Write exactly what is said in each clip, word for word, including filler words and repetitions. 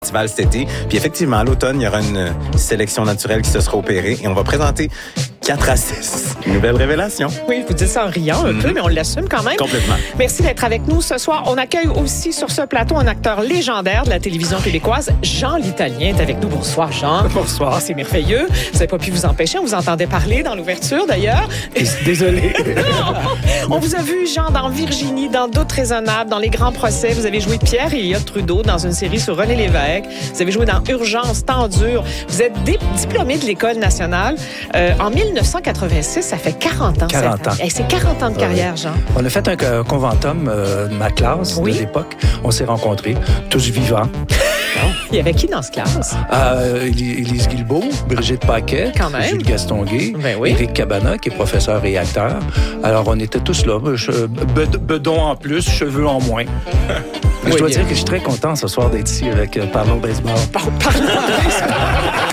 festival cet été. Puis effectivement, à l'automne, il y aura une sélection naturelle qui se sera opérée et on va présenter quatre à six nouvelles révélations. Oui, vous dites ça en riant un mm-hmm. peu, mais on l'assume quand même. Complètement. Merci d'être avec nous ce soir. On accueille aussi sur ce plateau un acteur légendaire de la télévision québécoise, Jean l'Italien est avec nous. Bonsoir, Jean. Bonsoir. C'est merveilleux. Vous n'avez pas pu vous empêcher. On vous entendait parler dans l'ouverture, d'ailleurs. Désolé. On vous a vu, Jean, dans Virginie, dans Doute raisonnable, dans Les Grands procès. Vous avez joué Pierre et Elliott Trudeau dans une série sur René Lévesque. Vous avez joué dans Urgence, Temps dur. Vous êtes dé- diplômé de l'École nationale euh, en dix-neuf cent quatre-vingt-six. Ça fait quarante ans. quarante ans. Hey, c'est quarante ans de carrière, Jean. On a fait un euh, conventum euh, de ma classe oui. de l'époque. On s'est rencontrés, tous vivants. Il y avait qui dans ce classe? Euh, Élise Guilbeault, Brigitte Paquet, Quand même. Jules Gastonguay, ben oui. Éric Cabana, qui est professeur et acteur. Alors, on était tous là. Je, bedon en plus, cheveux en moins. Oui, je dois bien. dire que je suis très content ce soir d'être ici avec euh, Parlons Baseball. Par- Parlons Baseball!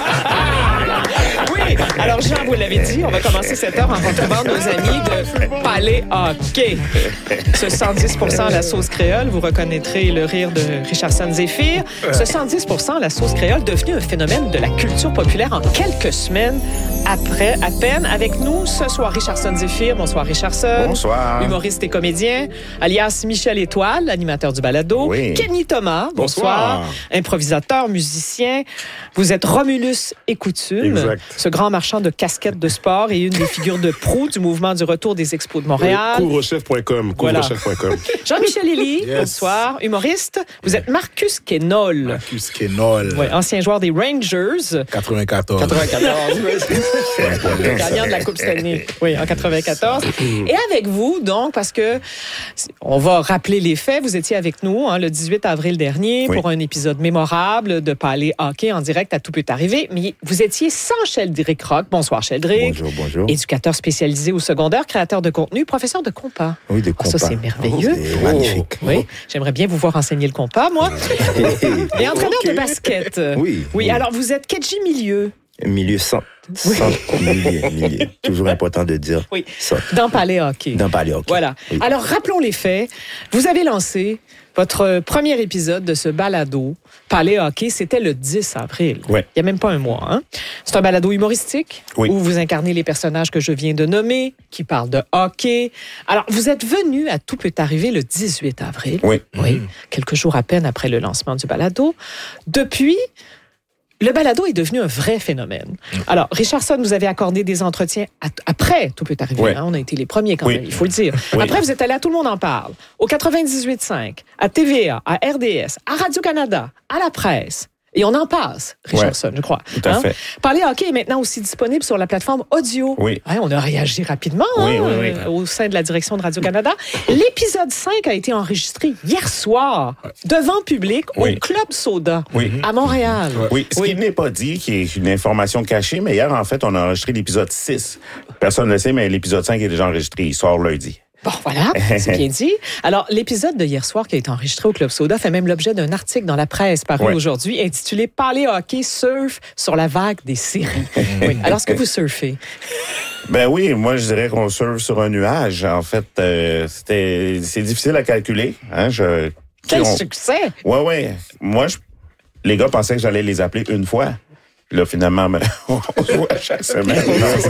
Alors, Jean, vous l'avez dit, on va commencer cette heure en retrouvant nos amis de Palais Hockey. Ce cent dix pour cent la sauce créole, vous reconnaîtrez le rire de Richardson Zéphyr. Ce cent dix pour cent la sauce créole, devenu un phénomène de la culture populaire en quelques semaines après, à peine. Avec nous, ce soir, Richardson Zéphyr. Bonsoir, Richardson. Bonsoir. Humoriste et comédien, alias Michel Étoile, animateur du balado. Oui. Kenny Thomas. Bonsoir. Bonsoir. Improvisateur, musicien. Vous êtes Romulus et Coutume. Exact. Ce grand marchand de casquettes de sport et une des figures de proue du mouvement du retour des expos de Montréal. Couvre-chef point com. Voilà. Couvre-chef point com. Jean-Michel Elie, yes. bonsoir. Humoriste. Vous êtes Marcus Quénol. Marcus Quénol. Oui, ancien joueur des Rangers. quatre-vingt-quatorze. quatre-vingt-quatorze. Gagnant de la Coupe Stanley. Oui, en quatre-vingt-quatorze. Et avec vous, donc, parce que on va rappeler les faits. Vous étiez avec nous hein, le dix-huit avril dernier oui. pour un épisode mémorable de Palais Hockey en direct à Tout peut arriver. Mais vous étiez sans Sheldrick Rock. Bonsoir, Sheldrick. Bonjour, bonjour. Éducateur spécialisé au secondaire, créateur de contenu, professeur de compas. Oui, de compas. Oh, ça, c'est merveilleux. Oh, c'est magnifique. Oui, j'aimerais bien vous voir enseigner le compas, moi. Et entraîneur okay. de basket. Oui, oui. Oui, alors vous êtes Kedji Milieu. Milieu centre. Centre, oui. milieu, milieu. Toujours important de dire. Oui. Centre. Dans Palais Hockey. Dans Palais Hockey. Voilà. Oui. Alors, rappelons les faits. Vous avez lancé votre premier épisode de ce balado, Palais Hockey, c'était le dix avril. Oui. Il n'y a même pas un mois. Hein? C'est un balado humoristique oui. où vous incarnez les personnages que je viens de nommer, qui parlent de hockey. Alors, vous êtes venu à Tout peut arriver le dix-huit avril. Oui. Oui. Mmh. Quelques jours à peine après le lancement du balado. Depuis... Le balado est devenu un vrai phénomène. Alors, Richardson, vous avez accordé des entretiens à, après Tout peut arriver. Oui. Hein? On a été les premiers quand oui. même, il faut le dire. Oui. Après, vous êtes allé à Tout le monde en parle, au quatre-vingt-dix-huit virgule cinq, à T V A, à R D S, à Radio-Canada, à la presse. Et on en passe, Richardson, ouais, je crois. Tout à hein? fait. Parler hockey est maintenant aussi disponible sur la plateforme audio. Oui. Hein, on a réagi rapidement oui, hein, oui, oui. Euh, au sein de la direction de Radio-Canada. L'épisode cinq a été enregistré hier soir, devant public, oui. au Club Soda, oui. à Montréal. Oui, ce oui. qui n'est pas dit, qui est une information cachée, mais hier, en fait, on a enregistré l'épisode six. Personne ne le sait, mais l'épisode cinq est déjà enregistré. Il sort lundi. Bon, voilà, c'est bien dit. Alors, l'épisode de hier soir qui a été enregistré au Club Soda fait même l'objet d'un article dans la presse paru ouais. aujourd'hui intitulé « Palais Hockey surf sur la vague des séries ». Oui. Alors, est-ce que vous surfez? Ben oui, moi, je dirais qu'on surfe sur un nuage. En fait, euh, c'était, c'est difficile à calculer. Hein, je, Quel on... succès! Oui, oui. Moi, je... les gars pensaient que j'allais les appeler une fois. Là, finalement, on se voit chaque semaine.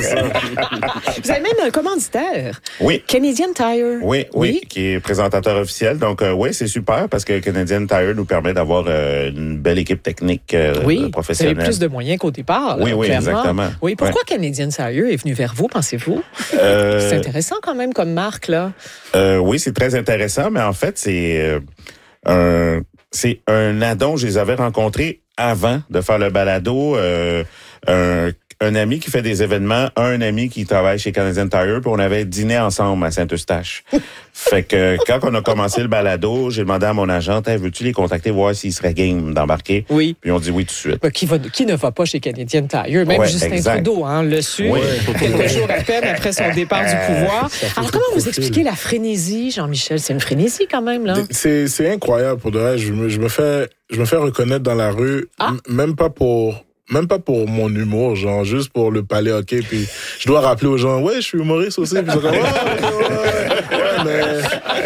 Vous avez même un commanditaire. Oui. Canadian Tire. Oui, oui, oui, qui est présentateur officiel. Donc, euh, oui, c'est super parce que Canadian Tire nous permet d'avoir euh, une belle équipe technique euh, oui, professionnelle. Vous avez plus de moyens qu'au départ. Oui, là, oui, clairement. exactement. Oui, pourquoi ouais. Canadian Tire est venu vers vous, pensez-vous? Euh... C'est intéressant quand même comme marque, là. Euh, oui, c'est très intéressant, mais en fait, c'est euh, un... C'est un addon, je les avais rencontrés avant de faire le balado, euh, un, un ami qui fait des événements, un ami qui travaille chez Canadian Tire, puis on avait dîné ensemble à Saint-Eustache. Fait que quand on a commencé le balado, j'ai demandé à mon agente, hey, veux-tu les contacter, voir s'ils seraient game d'embarquer? Oui. Puis on dit oui tout de suite. Bah, qui, va, qui ne va pas chez Canadian Tire? Même ouais, Justin exact. Trudeau hein, le su, oui. quelques jours à peine après son départ du pouvoir. Alors comment vous expliquez la frénésie, Jean-Michel? C'est une frénésie quand même, là. C'est, c'est incroyable pour de vrai. Je me, je me fais, je me fais reconnaître dans la rue, ah. m- même pas pour... Même pas pour mon humour, genre, juste pour le Palais Hockey. Puis je dois rappeler aux gens, ouais, je suis humoriste aussi. Puis ils sont comme, ouais, ouais, ouais, ouais, mais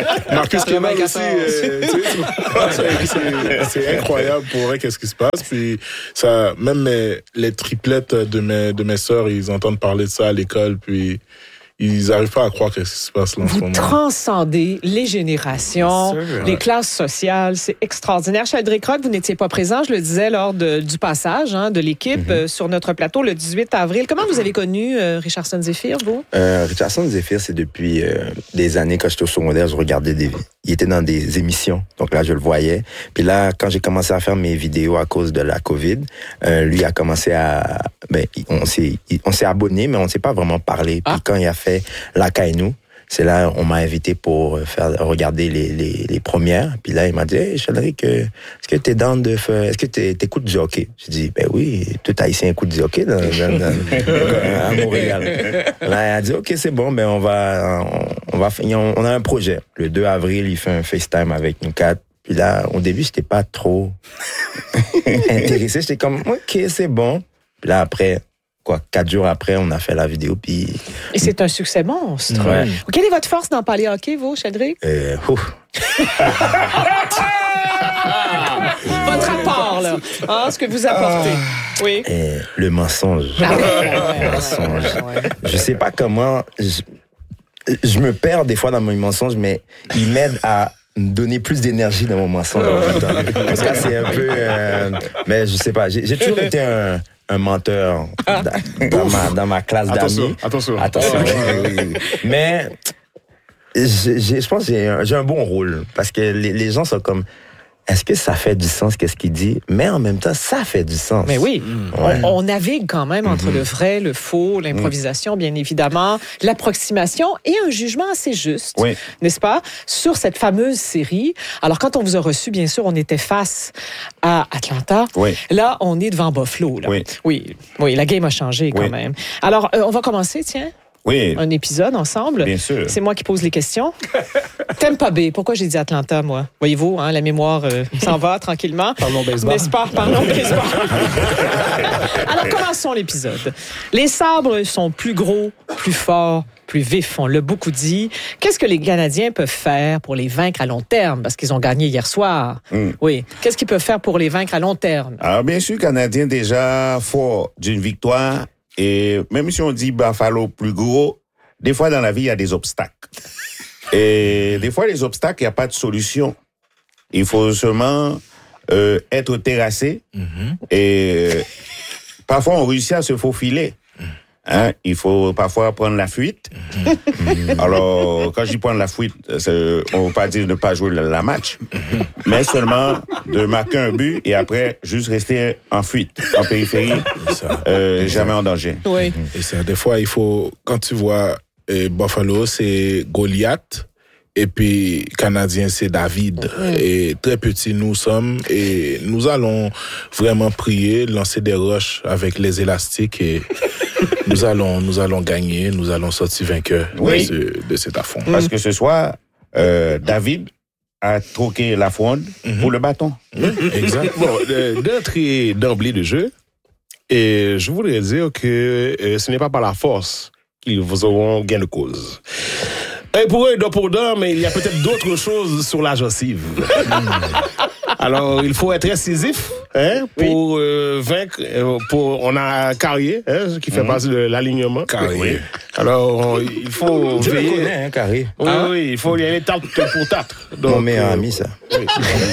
Marcus Kemal aussi, euh, tu sais, c'est, c'est incroyable pour vrai qu'est-ce qui se passe. Puis ça, même mes, les triplettes de mes de mes sœurs, ils entendent parler de ça à l'école, puis ils n'arrivent pas à croire qu'est-ce qui se passe là en ce Vous moment. transcendez les générations, Bien sûr, les ouais. classes sociales. C'est extraordinaire. Sheldrick Rock, vous n'étiez pas présent, je le disais, lors de, du passage hein, de l'équipe Mm-hmm. euh, sur notre plateau le dix-huit avril. Comment vous avez connu euh, Richardson Zephyr, vous? Euh, Richardson Zephyr, c'est depuis euh, des années, quand j'étais au secondaire, je regardais des... Il était dans des émissions, donc là, je le voyais. Puis là, quand j'ai commencé à faire mes vidéos à cause de la COVID, euh, lui a commencé à... Ben, on s'est, on s'est abonné, mais on ne s'est pas vraiment parlé. Puis Ah. quand il a fait La Kainou, c'est là on m'a invité pour faire regarder les, les, les premières. Puis là, il m'a dit, hey, Sheldrick, euh, est-ce que t'es dans de faire, est-ce que t'es, t'écoutes du hockey? J'ai dit, ben oui, tout haïtien écoute du hockey dans, dans, dans, à Montréal. Là, il a dit, ok, c'est bon, ben on va, on, on va, on, on a un projet. Le deux avril, il fait un FaceTime avec nous quatre. Puis là, au début, j'étais pas trop intéressé. J'étais comme, ok, c'est bon. Puis là, après, quoi, quatre jours après, on a fait la vidéo, puis... Et c'est un succès monstre. Ouais. Quelle est votre force dans parler hockey, vous, Sheldrick? Euh, ouf. Votre rapport, là. Hein, ce que vous apportez. Oui. Euh, le mensonge. Ah ouais, Le mensonge. Je sais pas comment... Je, je me perds des fois dans mes mensonges, mais il m'aide à me donner plus d'énergie dans mon mensonge. En même temps. Parce que c'est un peu... Euh, mais je sais pas, j'ai, j'ai toujours été un... un menteur dans, dans, ma, dans ma classe Attention, d'amis. attention. Attention. oui, oui, oui. Mais j'ai, j'ai, je pense que j'ai un, j'ai un bon rôle parce que les, les gens sont comme, est-ce que ça fait du sens, qu'est-ce qu'il dit? Mais en même temps, ça fait du sens. Mais oui, Ouais. on, on navigue quand même entre le vrai, le faux, l'improvisation, bien évidemment, l'approximation et un jugement assez juste, Oui. n'est-ce pas, sur cette fameuse série. Alors, quand on vous a reçu, bien sûr, on était face à Atlanta. Oui. Là, on est devant Buffalo. Là. Oui. oui. Oui, la game a changé quand Oui. même. Alors, euh, on va commencer, tiens, Oui, un épisode ensemble. bien sûr. C'est moi qui pose les questions. Tampa Bay, pourquoi j'ai dit Atlanta, moi? Voyez-vous, hein, la mémoire euh, s'en va tranquillement. Parlons baseball. N'est-ce pas? Parlons baseball. Alors, commençons l'épisode. Les sabres sont plus gros, plus forts, plus vifs, on l'a beaucoup dit. Qu'est-ce que les Canadiens peuvent faire pour les vaincre à long terme? Parce qu'ils ont gagné hier soir. Mm. Oui. Qu'est-ce qu'ils peuvent faire pour les vaincre à long terme? Alors, bien sûr, Canadien déjà fort d'une victoire. Et même si on dit Buffalo plus gros, des fois dans la vie, il y a des obstacles. Et des fois, les obstacles, il n'y a pas de solution. Il faut seulement euh, être terrassé. Et euh, parfois, on réussit à se faufiler. Hein? Il faut parfois prendre la fuite. Alors, quand je dis prendre la fuite, c'est, on ne veut pas dire ne pas jouer le, la match, mais seulement de marquer un but et après juste rester en fuite, en périphérie, euh, jamais en danger. Oui. Et ça, des fois, il faut, quand tu vois euh, Buffalo, c'est Goliath. Et puis, Canadien, c'est David. Et très petits nous sommes. Et nous allons vraiment prier, lancer des roches avec les élastiques et nous allons, nous allons gagner, nous allons sortir vainqueurs Oui. de, ce, de cet affront. Parce que ce soir, euh, David a troqué la fronde pour le bâton. Exact. Bon, euh, d'entrée d'emblée de jeu, et je voudrais dire que euh, ce n'est pas par la force qu'ils vous auront gain de cause. Et pour eux, dos pour dents, mais il y a peut-être d'autres choses sur la gencive. Alors, il faut être incisif hein, pour euh, vaincre. euh, pour, on a Carrier, hein, qui fait partie de l'alignement. Carrier. Oui. Alors, on- il faut Je le veiller. connais, hein, Carré. Oui, oui, il faut y aller tarte pour tarte. Mon Donc, meilleur euh, ami, ça. oui.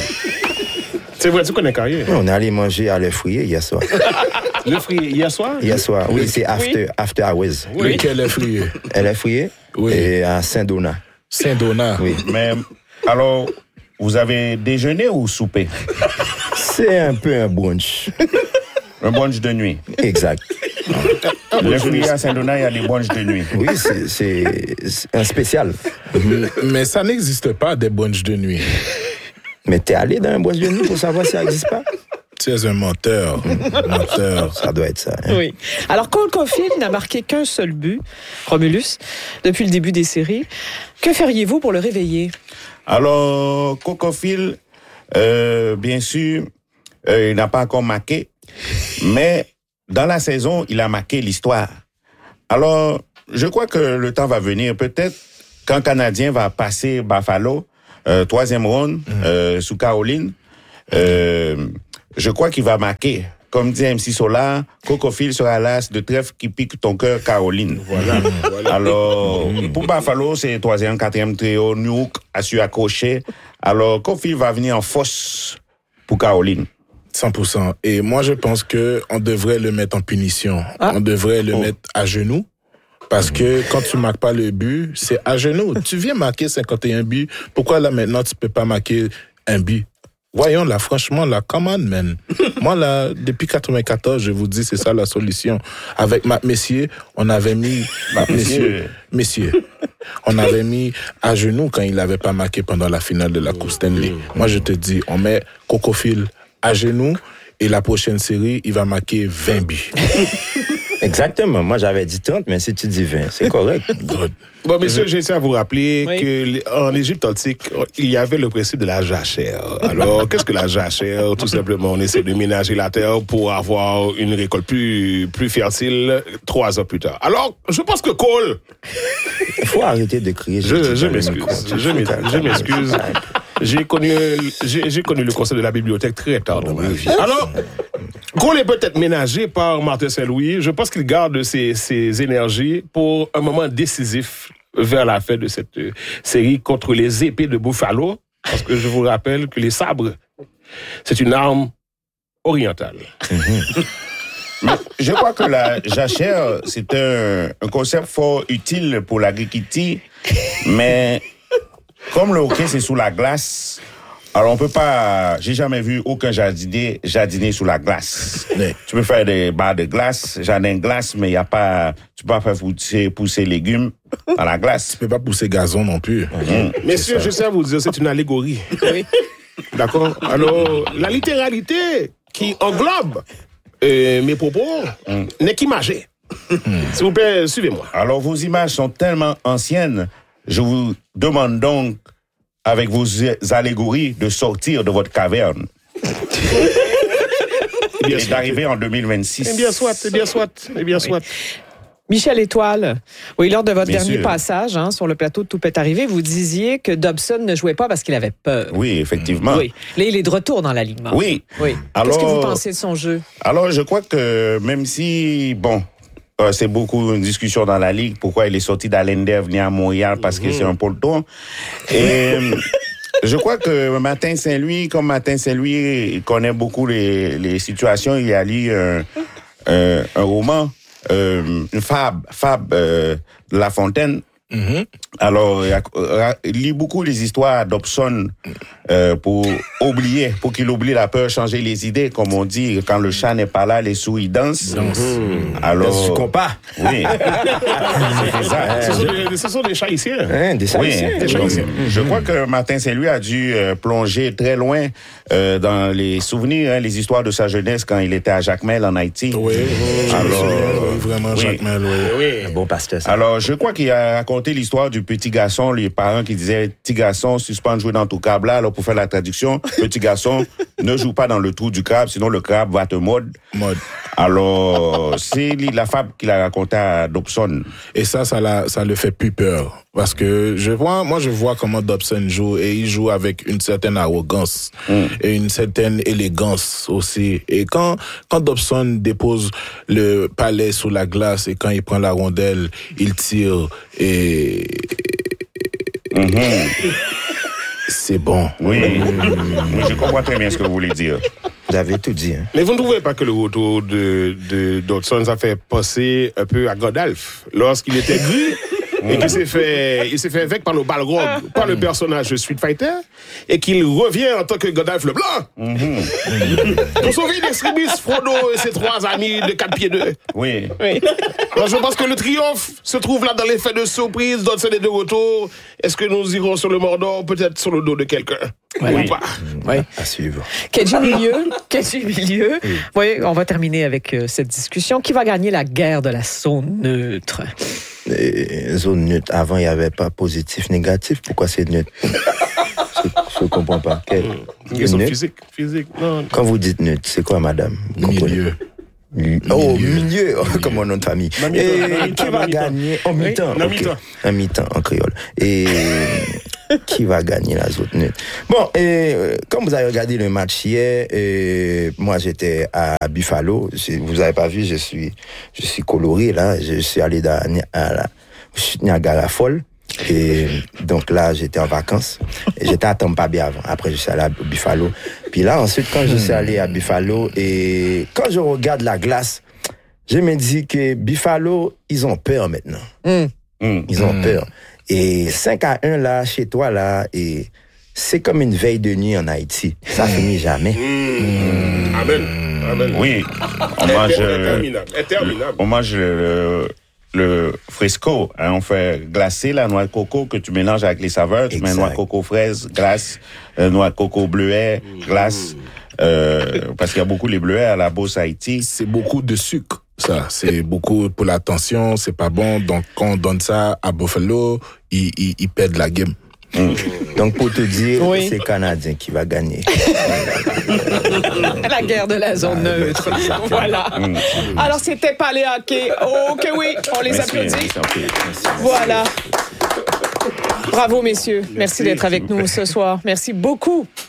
C'est vrai, tu connais Carrier. On est allé manger à l'œufrier hier soir. Le fruit hier soir? Hier soir, oui, c'est after, after hours. Lequel est frié? Elle est fouillée Oui. et à Saint-Donat. Saint-Donat. Oui. Mais alors, vous avez déjeuné ou soupé? C'est un peu un brunch. Un brunch de nuit. Exact. Le fruit à Saint-Donat, il y a des brunchs de nuit. Oui, c'est, c'est, c'est un spécial. Mais ça n'existe pas des brunchs de nuit. Mais t'es allé dans un brunch de nuit pour savoir si ça n'existe pas? Tu es un menteur. menteur. Ça doit être ça. Hein? Oui. Alors, Cole Caulfield n'a marqué qu'un seul but, Romulus, depuis le début des séries. Que feriez-vous pour le réveiller? Alors, Cocofield, euh, bien sûr, euh, il n'a pas encore marqué, mais dans la saison, il a marqué l'histoire. Alors, je crois que le temps va venir. Peut-être quand Canadien va passer Buffalo, euh, troisième round, mm. euh, sous Caroline, euh, je crois qu'il va marquer. Comme dit M C Solar, Cocophile sera l'as de trèfle qui pique ton cœur, Caroline. Voilà. voilà. Alors, mm. pour Buffalo, c'est troisième, quatrième trio, Nuke a su accrocher. Alors, Cocophile va venir en force pour Caroline. cent pour cent. Et moi, je pense que on devrait le mettre en punition. Ah. On devrait le oh. mettre à genoux. Parce que quand tu marques pas le but, c'est à genoux. Tu viens marquer cinquante et un buts. Pourquoi là, maintenant, tu peux pas marquer un but? Voyons là, franchement, là, come on, man. Moi, là, depuis quatre-vingt-quatorze, je vous dis, c'est ça la solution. Avec Matt Messier, on avait mis... Matt Messier. Messier. On avait mis à genoux quand il n'avait pas marqué pendant la finale de la Coupe Stanley. Moi, je te dis, on met Cocophile à genoux et la prochaine série, il va marquer vingt buts. Exactement. Moi, j'avais dit trente, mais si tu dis vingt, c'est correct. Bon, messieurs, j'ai essayé à vous rappeler oui. qu'en Égypte antique, il y avait le principe de la jachère. Alors, qu'est-ce que la jachère? Tout simplement, on essaie de ménager la terre pour avoir une récolte plus, plus fertile trois ans plus tard. Alors, je pense que Cole... Il faut arrêter de crier. Je, je m'excuse. Je m'excuse. J'ai connu, j'ai, j'ai connu le concept de la bibliothèque très tard dans ma vie. Alors, Cole est peut-être ménagé par Martin Saint-Louis. Je pense qu'il garde ses, ses énergies pour un moment décisif vers la fin de cette série contre les épées de Buffalo. Parce que je vous rappelle que les sabres, c'est une arme orientale. Mm-hmm. Mais je crois que la jachère, c'est un, un concept fort utile pour l'agriculture, mais comme le hockey, c'est sous la glace, alors on peut pas... J'ai jamais vu aucun jardinier jardiner sous la glace. Oui. Tu peux faire des barres de glace, jardin de glace, mais il y a pas... Tu peux pas faire pousser, pousser légumes dans la glace. Tu peux pas pousser gazon non plus. Mmh. Messieurs, je sais à vous dire, c'est une allégorie. Oui. D'accord? Alors, la littéralité qui englobe euh, mes propos mmh. n'est qu'imagée. Mmh. S'il vous plaît, suivez-moi. Alors, vos images sont tellement anciennes, je vous demande donc, avec vos allégories, de sortir de votre caverne. Et d'arriver en deux mille vingt-six. Eh bien soit, eh bien soit, eh bien soit. Michel Étoile, oui, lors de votre bien dernier sûr. passage hein, sur le plateau de Tout peut arriver, vous disiez que Dobson ne jouait pas parce qu'il avait peur. Oui, effectivement. Oui. Là, il est de retour dans l'alignement. Oui. oui. Alors, qu'est-ce que vous pensez de son jeu? Alors, je crois que même si, bon... Euh, c'est beaucoup une discussion dans la Ligue, pourquoi il est sorti d'Allender, venir à Montréal, parce que mmh. c'est un polton. Et je crois que Martin Saint-Louis, comme Martin Saint-Louis, il connaît beaucoup les, les situations, il a lu un, un, un roman, euh, une fable, fable euh, de La Fontaine. Mmh. Alors, il lit beaucoup les histoires Dobson euh, pour oublier, pour qu'il oublie la peur, changer les idées, comme on dit, quand le chat n'est pas là, les souris dansent. Mmh. Alors, du compas. Oui. C'est ça. Ce sont des, ce sont des chats ici. Hein, des chats ici. Oui, je, je crois que Martin Saint-Louis a dû euh, plonger très loin euh, dans les souvenirs, hein, les histoires de sa jeunesse quand il était à Jacmel en Haïti. Oui, oui. Alors, oui, vraiment oui. Jacmel, oui. oui. Un bon pasteur. Ça. Alors, je crois qu'il a raconté l'histoire du petit garçon, les parents qui disaient « Petit garçon, suspend de jouer dans ton câble là. » Alors, pour faire la traduction, petit garçon, ne joue pas dans le trou du crabe, sinon le crabe va te mordre. Mode. Alors, c'est la fable qu'il a racontée à Dobson. Et ça, ça, la, ça le fait plus peur. Parce que je vois, moi, je vois comment Dobson joue et il joue avec une certaine arrogance mm. et une certaine élégance aussi. Et quand, quand Dobson dépose le palais sous la glace et quand il prend la rondelle, il tire et... Mm-hmm. C'est bon. Oui, je comprends très bien ce que vous voulez dire. Vous avez tout dit. Hein. Mais vous ne trouvez pas que le retour de, de Dobson, ça fait penser un peu à Godolph lorsqu'il était gris et qu'il s'est fait, il s'est fait avec par le Balrog, par le personnage de Street Fighter, et qu'il revient en tant que Godolph le Blanc. Mm-hmm. Pour sauver Extremis, Frodo et ses trois amis de quatre pieds deux. Oui. oui. Alors je pense que le triomphe se trouve là dans l'effet de surprise. Dobson est de retour. Est-ce que nous irons sur le Mordor, peut-être sur le dos de quelqu'un? Oui. Ou pas? Oui. À suivre. Kedji Milieu, Kedji Milieu. Oui. Oui, on va terminer avec euh, cette discussion. Qui va gagner la guerre de la zone neutre? Et, zone neutre. Avant, il n'y avait pas positif, négatif. Pourquoi c'est neutre? Je ne comprends pas. Quel, Une question physique. physique. Non. Quand vous dites neutre, c'est quoi, madame? Vous Milieu. Oh, milieu, comme mon nom de famille. Et qui va gagner en mi-temps? En ok. mi-temps. En mi-temps, en créole. Et qui va gagner la autres nuits? Bon, et comme vous avez regardé le match hier, et moi j'étais à Buffalo. Vous n'avez pas vu, je suis, je suis coloré là. Je suis allé dans, à la Niagara Falls. Et donc là, j'étais en vacances. Et j'étais à Tampa Bay avant. Après, je suis allé à Buffalo. Puis là, ensuite, quand je suis allé à Buffalo, et quand je regarde la glace, je me dis que Buffalo, ils ont peur maintenant. Mm. Ils ont mm. peur. Et cinq à un, là, chez toi, là, et c'est comme une veille de nuit en Haïti. Ça mm. finit jamais. Mm. Amen. Amen. Oui. On mange, interminable. Interminable. On mange le... le fresco, hein, on fait glacer la noix de coco que tu mélanges avec les saveurs. Exact. Tu mets noix de coco fraise, glace, euh, noix de coco bleuet, glace. Euh, parce qu'il y a beaucoup les bleuets à la Beauce Haïti. C'est beaucoup de sucre, ça. C'est beaucoup pour la tension, c'est pas bon. Donc, quand on donne ça à Buffalo, ils, ils, ils perdent la game. Mmh. Donc, pour te dire, oui. c'est Canadien qui va gagner. La guerre de la zone ah, neutre. Voilà. Mmh. Alors, c'était Palais Hockey. Oh, que oui, on les merci, applaudit. Merci, merci. Voilà. Bravo, messieurs. Merci, merci d'être avec nous ce soir. Merci beaucoup.